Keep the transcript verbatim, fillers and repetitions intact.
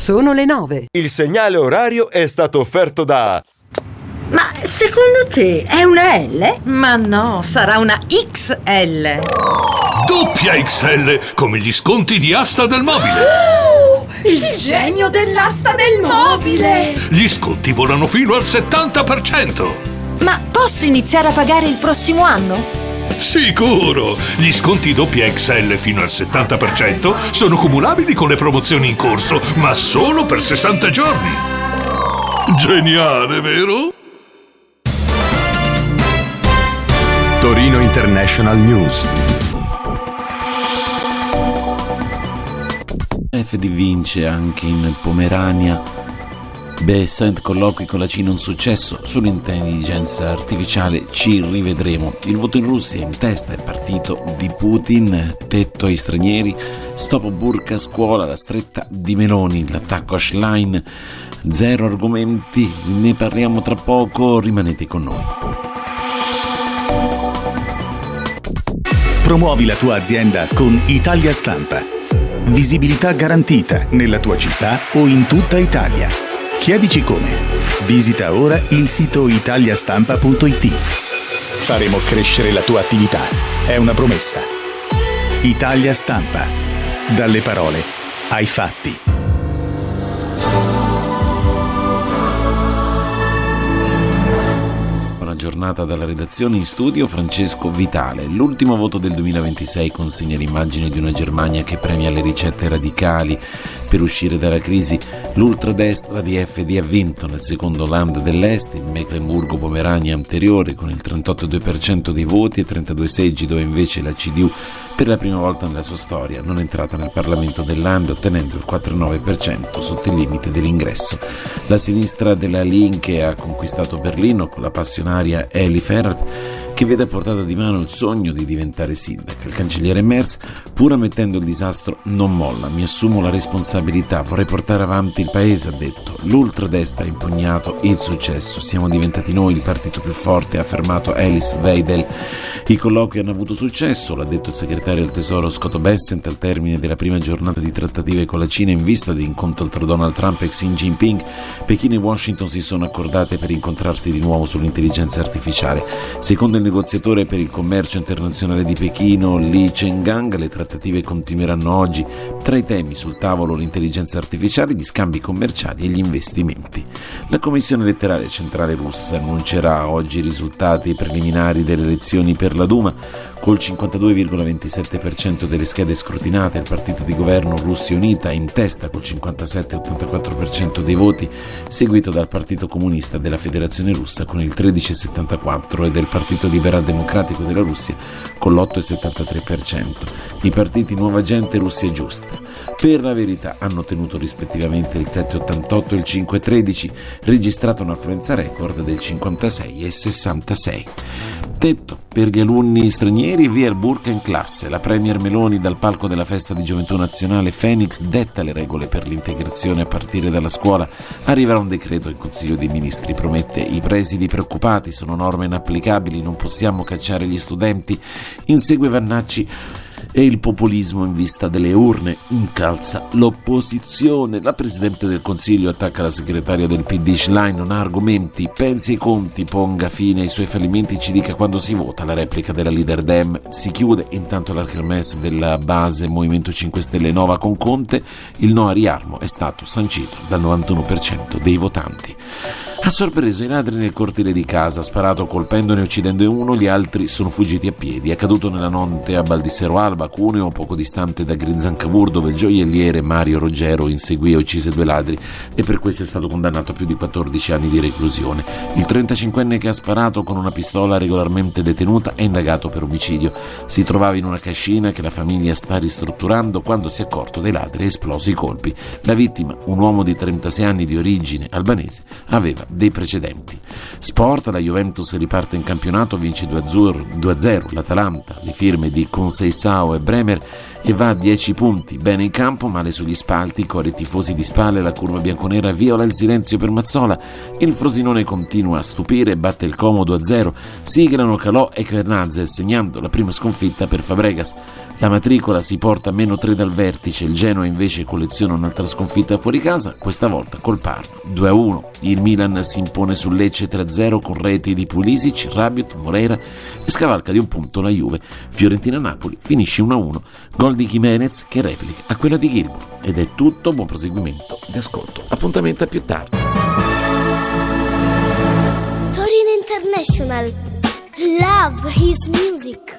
Sono le nove. Il segnale orario è stato offerto da... Ma secondo te è una L? Ma no, sarà una X L. Doppia X L, come gli sconti di Asta del Mobile. Oh, il genio dell'asta del mobile. Gli sconti volano fino al settanta per cento. Ma posso iniziare a pagare il prossimo anno? Sicuro! Gli sconti doppia X L fino al settanta per cento sono cumulabili con le promozioni in corso, ma solo per sessanta giorni. Geniale, vero? Torino International News. F D vince anche in Pomerania. Besant colloqui con la Cina un successo. Sull'intelligenza artificiale ci rivedremo. Il voto in Russia in testa il partito di Putin. Tetto ai stranieri. Stop burka a scuola. La stretta di Meloni. L'attacco a Schlein. Zero argomenti. Ne parliamo tra poco. Rimanete con noi. Promuovi la tua azienda con Italia Stampa. Visibilità garantita nella tua città o in tutta Italia. Chiedici come. Visita ora il sito italiastampa punto it. Faremo crescere la tua attività. È una promessa. Italia Stampa. Dalle parole ai fatti. Giornata dalla redazione, in studio Francesco Vitale. L'ultimo voto del duemilaventisei consegna l'immagine di una Germania che premia le ricette radicali per uscire dalla crisi. L'ultradestra di F D ha vinto nel secondo Land dell'Est, il Mecklenburgo-Pomerania anteriore, con il trentotto virgola due per cento dei voti e trentadue seggi, dove invece la C D U per la prima volta nella sua storia non è entrata nel Parlamento del Land, ottenendo il quattro virgola nove per cento sotto il limite dell'ingresso. La sinistra della Linke ha conquistato Berlino con la passionaria Eli Ferrat, che vede a portata di mano il sogno di diventare sindaca. Il cancelliere Merz, pur ammettendo il disastro, non molla. Mi assumo la responsabilità, vorrei portare avanti il paese, ha detto. L'ultradestra ha impugnato il successo. Siamo diventati noi il partito più forte, ha affermato Alice Weidel. I colloqui hanno avuto successo, l'ha detto il segretario del Tesoro Scott Bessent al termine della prima giornata di trattative con la Cina in vista dell'incontro tra Donald Trump e Xi Jinping. Pechino e Washington si sono accordate per incontrarsi di nuovo sull'intelligenza artificiale. Secondo il negoziatore per il commercio internazionale di Pechino, Li Chenggang, le trattative continueranno oggi. Tra i temi sul tavolo l'intelligenza artificiale, gli scambi commerciali e gli investimenti. La Commissione elettorale centrale russa annuncerà oggi i risultati preliminari delle elezioni per la Duma. Col cinquantadue virgola ventisette per cento delle schede scrutinate, il partito di governo Russia Unita è in testa col cinquantasette virgola ottantaquattro per cento dei voti, seguito dal Partito Comunista della Federazione Russa con il tredici virgola settantaquattro per cento e del Partito Liberal Democratico della Russia con l'otto virgola settantatré per cento. I partiti Nuova Gente e Russia Giusta, per la Verità, hanno ottenuto rispettivamente il sette virgola ottantotto e il cinque virgola tredici, registrato un'affluenza record del cinquantasei e sessantasei. Tetto per gli alunni stranieri e via il burka in classe. La premier Meloni dal palco della festa di gioventù nazionale Phoenix detta le regole per l'integrazione a partire dalla scuola. Arriverà un decreto in Consiglio dei Ministri, promette i presidi preoccupati, sono norme inapplicabili, non possiamo cacciare gli studenti. Insegue Vannacci e il populismo in vista delle urne incalza l'opposizione. La Presidente del Consiglio attacca la segretaria del P D Schlein, non ha argomenti, pensi ai conti, ponga fine ai suoi fallimenti, ci dica quando si vota. La replica della leader Dem si chiude, intanto la kermesse della base Movimento cinque Stelle Nova con Conte. Il no a Riarmo è stato sancito dal novantuno per cento dei votanti. Ha sorpreso i ladri nel cortile di casa, ha sparato colpendone e uccidendo uno, gli altri sono fuggiti a piedi. È accaduto nella notte a Baldissero Alba, Cuneo, poco distante da Grinzan-Cavour, dove il gioielliere Mario Ruggero inseguì e uccise due ladri e per questo è stato condannato a più di quattordici anni di reclusione. Il trentacinquenne che ha sparato con una pistola regolarmente detenuta è indagato per omicidio. Si trovava in una cascina che la famiglia sta ristrutturando quando si è accorto dei ladri e esploso i colpi. La vittima, un uomo di trentasei anni di origine albanese, aveva dei precedenti. Sport, la Juventus riparte in campionato, vince due a zero l'Atalanta, le firme di Conceição e Bremer e va a dieci punti, bene in campo, male sugli spalti, cori tifosi di spalle, la curva bianconera viola il silenzio per Mazzola, il Frosinone continua a stupire, batte il Como due a zero, siglano Calò e Quernazzel segnando la prima sconfitta per Fabregas. La matricola si porta a meno tre dal vertice, il Genoa invece colleziona un'altra sconfitta fuori casa, questa volta col Parma due a uno. Il Milan si impone sul Lecce tre a zero con reti di Pulisic, Rabiot, Moreira e scavalca di un punto la Juve. Fiorentina-Napoli finisce uno a uno, gol di Jimenez che replica a quella di Gilmour. Ed è tutto, buon proseguimento di ascolto. Appuntamento a più tardi. Torino International. Love his music.